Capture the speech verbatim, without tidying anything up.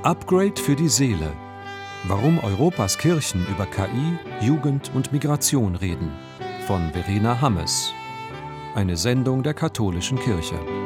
Upgrade für die Seele. Warum Europas Kirchen über K I, Jugend und Migration reden. Von Verena Hammes. Eine Sendung der Katholischen Kirche.